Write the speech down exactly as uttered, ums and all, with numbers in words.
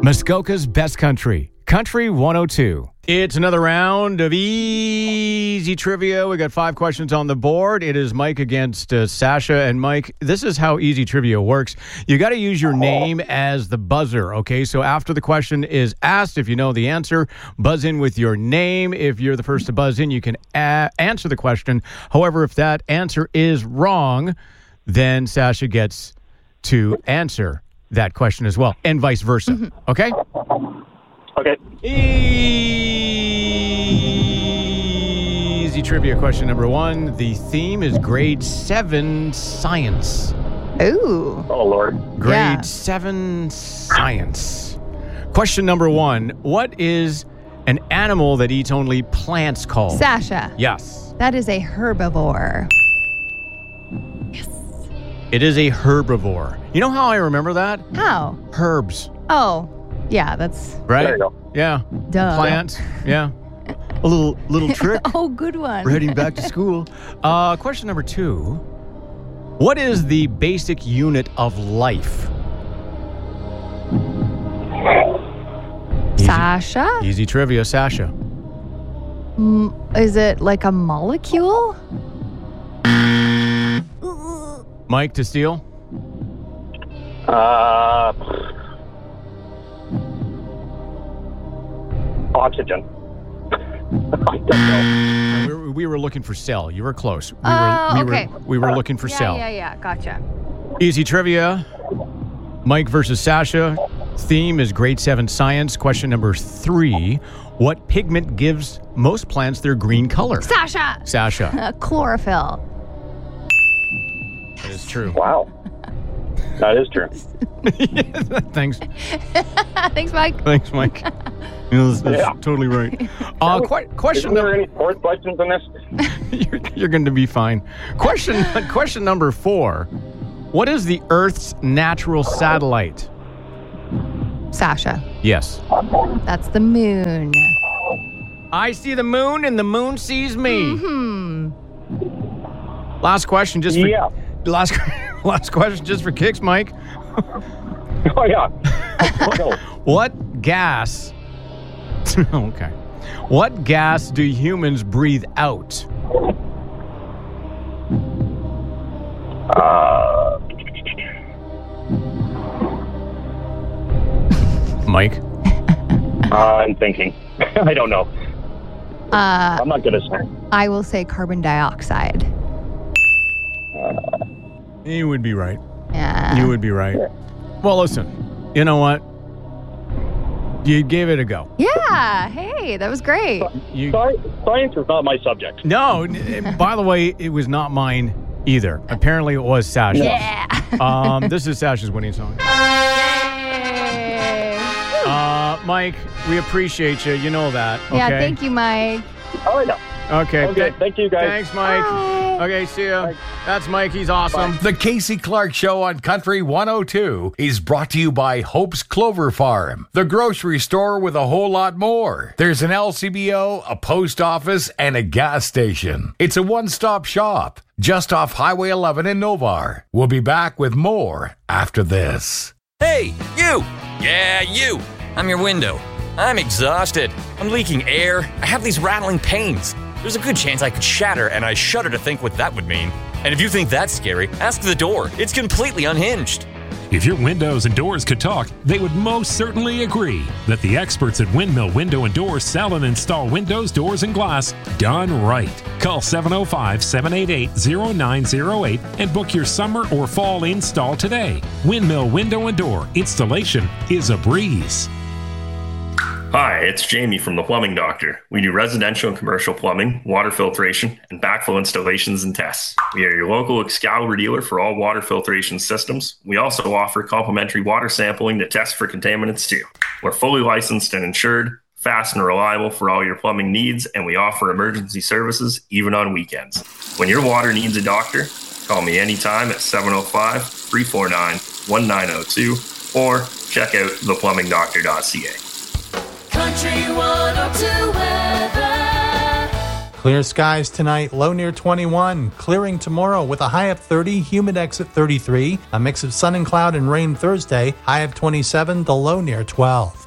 Muskoka's Best Country, Country one oh two. It's another round of easy trivia. We got five questions on the board. It is Mike against uh, Sasha. And Mike, this is how easy trivia works. You got to use your name as the buzzer, okay? So after the question is asked, if you know the answer, buzz in with your name. If you're the first to buzz in, you can a- answer the question. However, if that answer is wrong, then Sasha gets to answer that question as well, and vice versa. Mm-hmm. Okay? Okay. Easy trivia question number one. The theme is grade seven science. Ooh. Oh, Lord. Grade Yeah. seven science. Question number one. What is an animal that eats only plants called? Sasha. Yes. That is a herbivore. Yes. It is a herbivore. You know how I remember that? How? Herbs. Oh, yeah, that's Right? There you go. Yeah. duh. Plants. Yeah. A little little trick. Oh, good one. We're heading back to school. Uh, question number two. What is the basic unit of life? Easy, Sasha? easy trivia, Sasha. M- is it like a molecule? Mike to steal? Uh, oxygen. I don't know. We were, we were looking for cell. You were close. We Oh, were, we okay. Were, we were looking for yeah, cell. yeah, yeah. Gotcha. Easy trivia. Mike versus Sasha. Theme is grade seven science. Question number three. What pigment gives most plants their green color? Sasha! Sasha. Uh, chlorophyll. That is true. Wow. That is true. Thanks. Thanks, Mike. Thanks, Mike. You know, that's, that's Yeah. totally right. Uh, qu- question Isn't there number... any fourth questions in this? you're, you're going to be fine. Question question number four. What is the Earth's natural satellite? Sasha. Yes. That's the moon. I see the moon and the moon sees me. Hmm. Last question just for... Yeah. Last, last question just for kicks, Mike. Oh, yeah. Oh, no. What gas... okay. What gas do humans breathe out? Uh, Mike? uh, I'm thinking. I don't know. Uh, I'm not good at saying. I will say carbon dioxide. You would be right. Yeah. You would be right. Well, listen. You know what? You gave it a go. Yeah. Hey, that was great. You Sci- Science is not my subject. No, n- by the way, it was not mine either. Apparently it was Sasha's. Yeah. Um, this is Sasha's winning song. Yay. Uh, Mike, we appreciate you. You know that. Okay? Yeah, thank you, Mike. Oh, I know. Okay. Okay, th- thank you, guys. Thanks, Mike. Bye. Okay, see ya. Bye. That's Mike. He's awesome. The Casey Clark Show on Country one oh two is brought to you by Hope's Clover Farm, the grocery store with a whole lot more. There's an L C B O, a post office, and a gas station. It's a one-stop shop just off Highway eleven in Novar. We'll be back with more after this. Hey, you! Yeah, you! I'm your window. I'm exhausted. I'm leaking air. I have these rattling pains. There's a good chance I could shatter, and I shudder to think what that would mean. And if you think that's scary, ask the door. It's completely unhinged. If your windows and doors could talk, they would most certainly agree that the experts at Windmill Window and Doors sell and install windows, doors, and glass done right. Call seven oh five, seven eight eight, oh nine oh eight and book your summer or fall install today. Windmill Window and Door installation is a breeze. Hi, it's Jamie from The Plumbing Doctor. We do residential and commercial plumbing, water filtration, and backflow installations and tests. We are your local Excalibur dealer for all water filtration systems. We also offer complimentary water sampling to test for contaminants too. We're fully licensed and insured, fast and reliable for all your plumbing needs, and we offer emergency services even on weekends. When your water needs a doctor, call me anytime at seven oh five, three four nine, one nine oh two or check out the plumbing doctor dot c a. Country one oh two weather. Clear skies tonight, low near twenty-one. Clearing tomorrow with a high of thirty, humidex at thirty-three. A mix of sun and cloud and rain Thursday, high of twenty-seven, the low near twelve.